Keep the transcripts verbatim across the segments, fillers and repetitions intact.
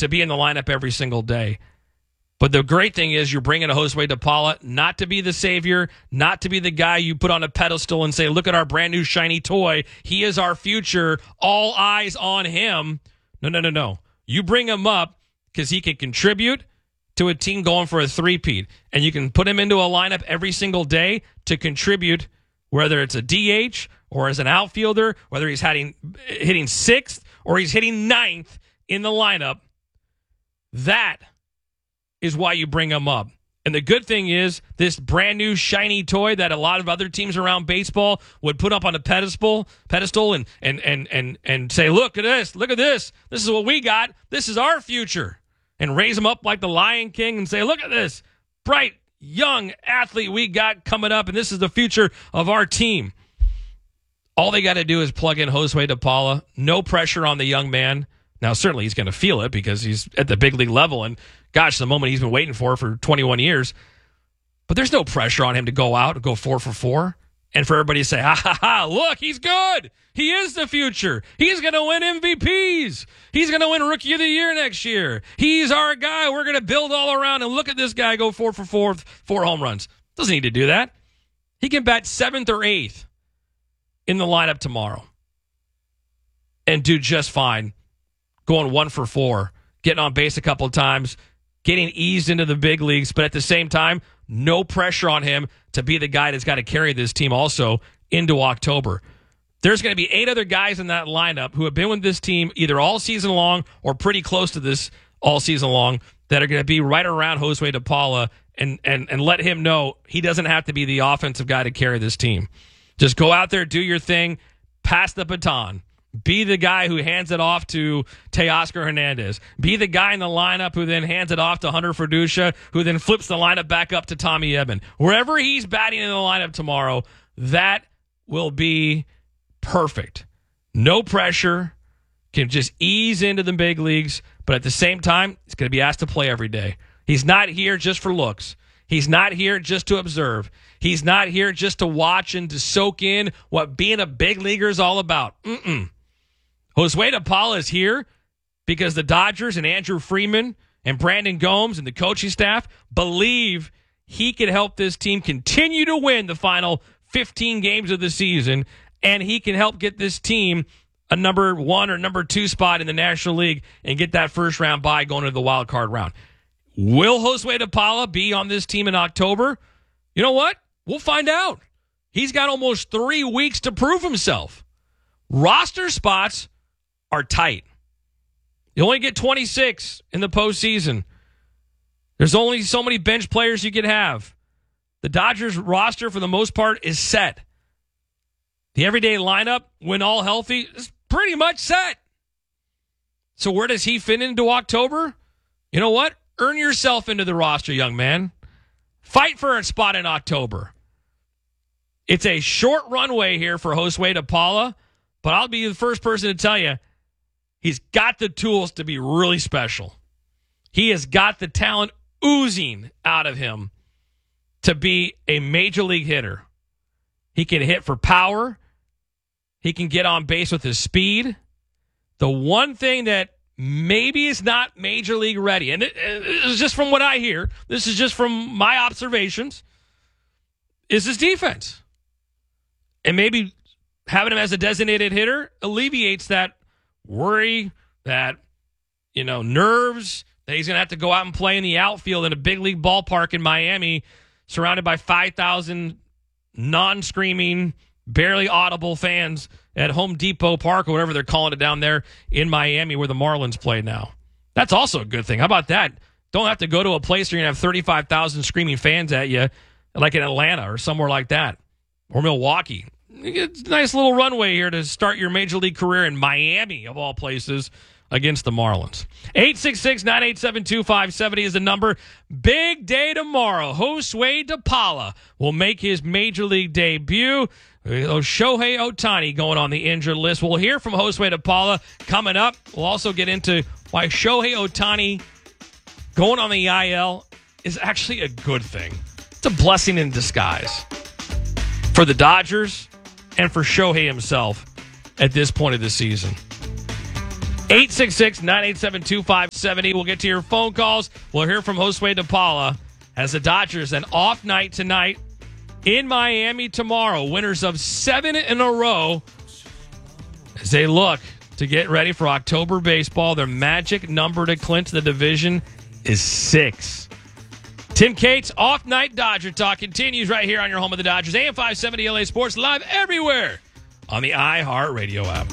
to be in the lineup every single day. But the great thing is you're bringing a Josue DePaula not to be the savior, not to be the guy you put on a pedestal and say, look at our brand new shiny toy. He is our future. All eyes on him. No, no, no, no. You bring him up because he can contribute to a team going for a three-peat. And you can put him into a lineup every single day to contribute, whether it's a D H or as an outfielder, whether he's hitting, hitting sixth or he's hitting ninth in the lineup. That is why you bring him up. And the good thing is this brand new shiny toy that a lot of other teams around baseball would put up on a pedestal, pedestal and and and and and say, look at this, look at this. This is what we got. This is our future. And raise him up like the Lion King and say, look at this bright, young athlete we got coming up, and this is the future of our team. All they got to do is plug in Josue DePaula. No pressure on the young man. Now, certainly he's going to feel it because he's at the big league level, and gosh, the moment he's been waiting for for twenty-one years. But there's no pressure on him to go out and go four for four, and for everybody to say, ha, ha, ha, look, he's good. He is the future. He's going to win M V Ps. He's going to win Rookie of the Year next year. He's our guy. We're going to build all around, and look at this guy go four for four, four home runs. Doesn't need to do that. He can bat seventh or eighth in the lineup tomorrow and do just fine. Going one for four, getting on base a couple of times, getting eased into the big leagues, but at the same time, no pressure on him to be the guy that's got to carry this team also into October. There's going to be eight other guys in that lineup who have been with this team either all season long or pretty close to this all season long that are going to be right around Josue DePaula and, and, and let him know he doesn't have to be the offensive guy to carry this team. Just go out there, do your thing, pass the baton. Be the guy who hands it off to Teoscar Hernandez. Be the guy in the lineup who then hands it off to Hunter Freducia, who then flips the lineup back up to Tommy Edman. Wherever he's batting in the lineup tomorrow, that will be perfect. No pressure. Can just ease into the big leagues, but at the same time, he's going to be asked to play every day. He's not here just for looks. He's not here just to observe. He's not here just to watch and to soak in what being a big leaguer is all about. Mm-mm. Josue DePaula is here because the Dodgers and Andrew Freeman and Brandon Gomes and the coaching staff believe he can help this team continue to win the final fifteen games of the season, and he can help get this team a number one or number two spot in the National League and get that first round bye going into the wild card round. Will Josue DePaula be on this team in October? You know what? We'll find out. He's got almost three weeks to prove himself. Roster spots are tight. You only get twenty-six in the postseason. There's only so many bench players you can have. The Dodgers roster, for the most part, is set. The everyday lineup, when all healthy, is pretty much set. So where does he fit into October? You know what? Earn yourself into the roster, young man. Fight for a spot in October. It's a short runway here for Josue DePaula, but I'll be the first person to tell you, he's got the tools to be really special. He has got the talent oozing out of him to be a major league hitter. He can hit for power. He can get on base with his speed. The one thing that maybe is not major league ready, and it, it is just from what I hear, this is just from my observations, is his defense. And maybe having him as a designated hitter alleviates that worry, that, you know, nerves that he's going to have to go out and play in the outfield in a big league ballpark in Miami, surrounded by five thousand non-screaming, barely audible fans at Home Depot Park or whatever they're calling it down there in Miami where the Marlins play now. That's also a good thing. How about that? Don't have to go to a place where you're going to have thirty-five thousand screaming fans at you, like in Atlanta or somewhere like that, or Milwaukee. It's a nice little runway here to start your major league career in Miami, of all places, against the Marlins. eight six six, nine eight seven, two five seven zero is the number. Big day tomorrow. Josue DePaula will make his major league debut. Shohei Ohtani going on the injured list. We'll hear from Josue DePaula coming up. We'll also get into why Shohei Ohtani going on the I L is actually a good thing. It's a blessing in disguise for the Dodgers and for Shohei himself at this point of the season. eight six six, nine eight seven, two five seven zero. We'll get to your phone calls. We'll hear from Josue DePaula as the Dodgers, an off night tonight in Miami tomorrow. Winners of seven in a row as they look to get ready for October baseball. Their magic number to clinch the division is six. Tim Cates, off night Dodger Talk continues right here on your home of the Dodgers. A M five seventy L A Sports, live everywhere on the iHeartRadio app.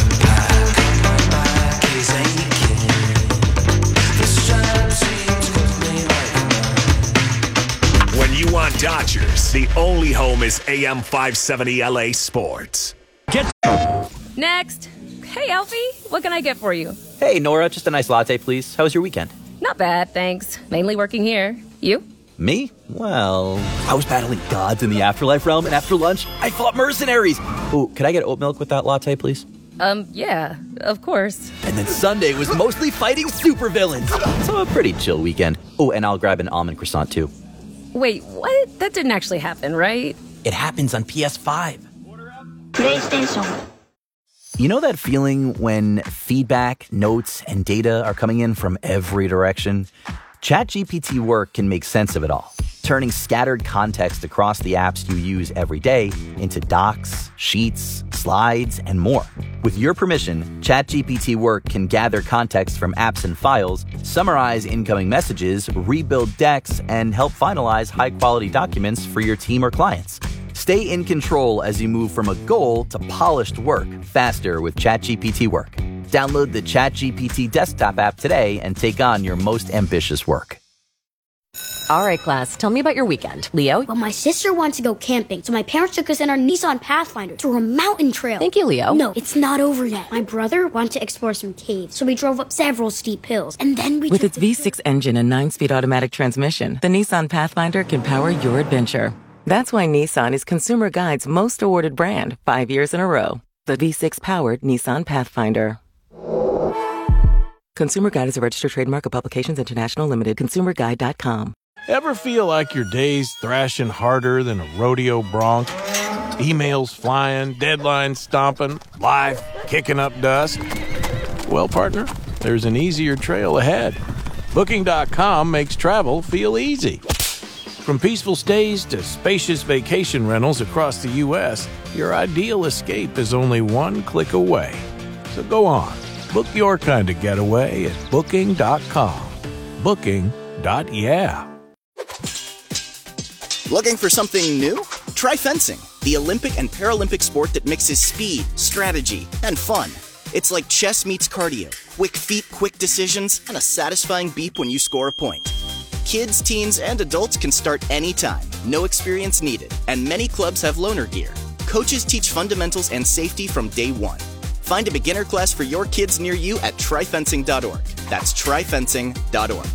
When you want Dodgers, the only home is A M five seventy L A Sports. Get Next. Hey, Alfie, what can I get for you? Hey, Nora, just a nice latte, please. How was your weekend? Not bad, thanks. Mainly working here. You? Me? Well, I was battling gods in the afterlife realm, and after lunch, I fought mercenaries. Oh, could I get oat milk with that latte, please? Um, yeah, of course. And then Sunday was mostly fighting supervillains. So a pretty chill weekend. Oh, and I'll grab an almond croissant, too. Wait, what? That didn't actually happen, right? It happens on P S five. PlayStation. You know that feeling when feedback, notes, and data are coming in from every direction? ChatGPT Work can make sense of it all, turning scattered context across the apps you use every day into docs, sheets, slides, and more. With your permission, ChatGPT Work can gather context from apps and files, summarize incoming messages, rebuild decks, and help finalize high-quality documents for your team or clients. Stay in control as you move from a goal to polished work faster with ChatGPT Work. Download the ChatGPT desktop app today and take on your most ambitious work. All right, class, tell me about your weekend. Leo? Well, my sister wants to go camping, so my parents took us in our Nissan Pathfinder through a mountain trail. Thank you, Leo. No, it's not over yet. My brother wanted to explore some caves, so we drove up several steep hills, and then we With took its the- V six engine and nine-speed automatic transmission, the Nissan Pathfinder can power your adventure. That's why Nissan is Consumer Guide's most awarded brand, five years in a row. The V six-powered Nissan Pathfinder. Consumer Guide is a registered trademark of Publications International Limited. consumer guide dot com. Ever feel like your day's thrashing harder than a rodeo bronc? Emails flying, deadlines stomping, life kicking up dust? Well, partner, there's an easier trail ahead. Booking dot com makes travel feel easy. From peaceful stays to spacious vacation rentals across the U S, your ideal escape is only one click away. So go on, book your kind of getaway at Booking dot com. Booking. Yeah. Looking for something new? Try fencing, the Olympic and Paralympic sport that mixes speed, strategy, and fun. It's like chess meets cardio, quick feet, quick decisions, and a satisfying beep when you score a point. Kids, teens, and adults can start anytime, no experience needed, and many clubs have loaner gear. Coaches teach fundamentals and safety from day one. Find a beginner class for your kids near you at try fencing dot org. That's try fencing dot org.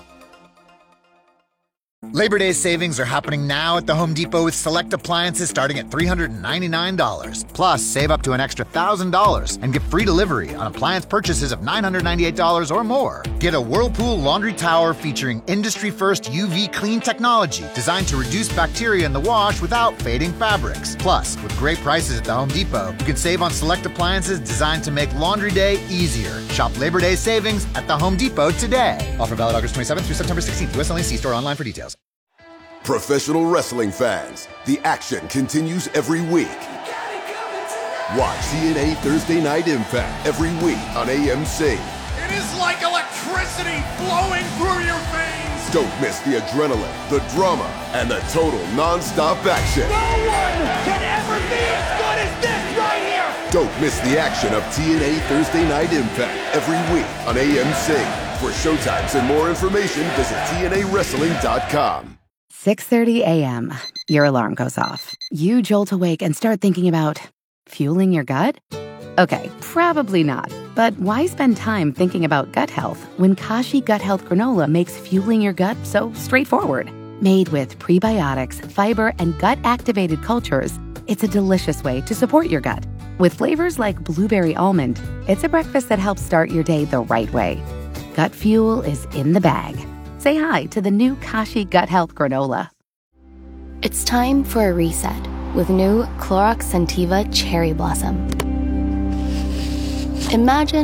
Labor Day savings are happening now at the Home Depot with select appliances starting at three hundred ninety-nine dollars. Plus, save up to an extra one thousand dollars and get free delivery on appliance purchases of nine hundred ninety-eight dollars or more. Get a Whirlpool laundry tower featuring industry-first U V clean technology designed to reduce bacteria in the wash without fading fabrics. Plus, with great prices at the Home Depot, you can save on select appliances designed to make laundry day easier. Shop Labor Day savings at the Home Depot today. Offer valid August twenty-seventh through September sixteenth. U S only. See store online for details. Professional wrestling fans, the action continues every week. Watch T N A Thursday Night Impact every week on A M C. It is like electricity flowing through your veins. Don't miss the adrenaline, the drama, and the total non-stop action. No one can ever be as good as this right here. Don't miss the action of T N A Thursday Night Impact every week on A M C. For showtimes and more information, visit T N A wrestling dot com. six thirty a.m. Your alarm goes off. You jolt awake and start thinking about fueling your gut? Okay, probably not. But why spend time thinking about gut health when Kashi Gut Health Granola makes fueling your gut so straightforward? Made with prebiotics, fiber, and gut-activated cultures, it's a delicious way to support your gut. With flavors like blueberry almond, it's a breakfast that helps start your day the right way. Gut fuel is in the bag. Say hi to the new Kashi Gut Health Granola. It's time for a reset with new Clorox Scentiva Cherry Blossom. Imagine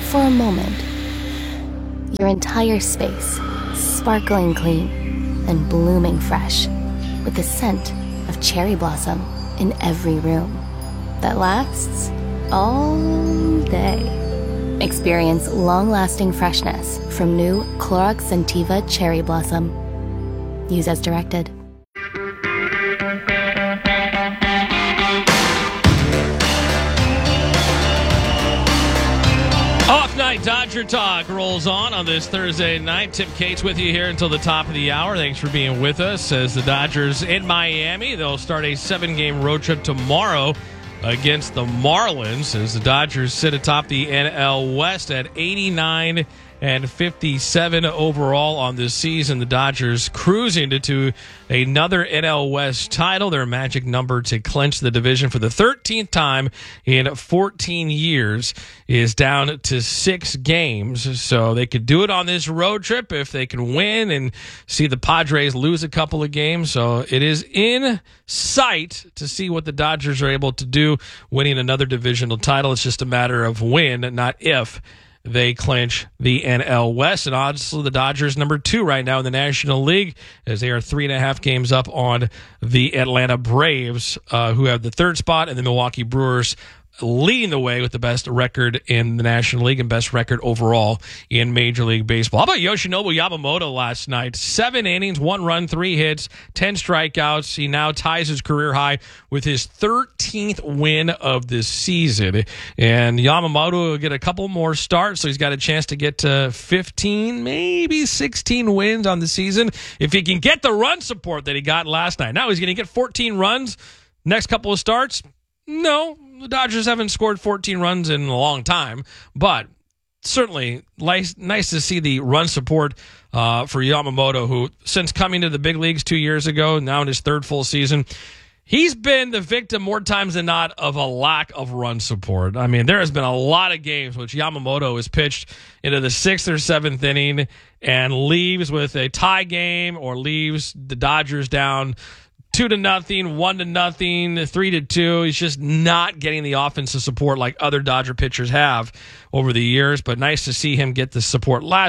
for a moment, your entire space sparkling clean and blooming fresh with the scent of cherry blossom in every room that lasts all day. Experience long-lasting freshness from new Clorox Scentiva Cherry Blossom. Use as directed. Off night Dodger Talk rolls on on this Thursday night. Tim Cates with you here until the top of the hour. Thanks for being with us as the Dodgers in Miami. They'll start a seven-game road trip tomorrow against the Marlins as the Dodgers sit atop the N L West at eighty-nine and fifty-seven overall on this season. The Dodgers cruising into another N L West title, their magic number to clinch the division for the thirteenth time in fourteen years is down to six games. So they could do it on this road trip if they can win and see the Padres lose a couple of games. So it is in sight to see what the Dodgers are able to do winning another divisional title. It's just a matter of when, not if, they clinch the N L West. And honestly, the Dodgers number two right now in the National League as they are three and a half games up on the Atlanta Braves, uh, who have the third spot, and the Milwaukee Brewers leading the way with the best record in the National League and best record overall in Major League Baseball. How about Yoshinobu Yamamoto last night? Seven innings, one run, three hits, ten strikeouts. He now ties his career high with his thirteenth win of this season. And Yamamoto will get a couple more starts, so he's got a chance to get to fifteen, maybe sixteen wins on the season if he can get the run support that he got last night. Now he's going to get fourteen runs next couple of starts. No, the Dodgers haven't scored fourteen runs in a long time, but certainly nice, nice to see the run support uh, for Yamamoto, who, since coming to the big leagues two years ago, now in his third full season, he's been the victim more times than not of a lack of run support. I mean, there has been a lot of games which Yamamoto has pitched into the sixth or seventh inning and leaves with a tie game or leaves the Dodgers down Two to nothing, one to nothing, three to two. He's just not getting the offensive support like other Dodger pitchers have over the years. But nice to see him get the support last